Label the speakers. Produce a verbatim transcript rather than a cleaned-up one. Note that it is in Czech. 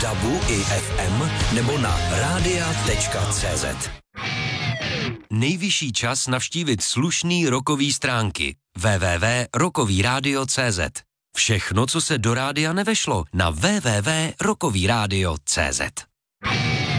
Speaker 1: dabu i ef em nebo na radia tečka cé zet. Nejvyšší čas navštívit slušný rockový stránky w w w tečka rockový rádio tečka cé zet. Všechno, co se do rádia nevešlo, na w w w tečka rockový rádio tečka cé zet.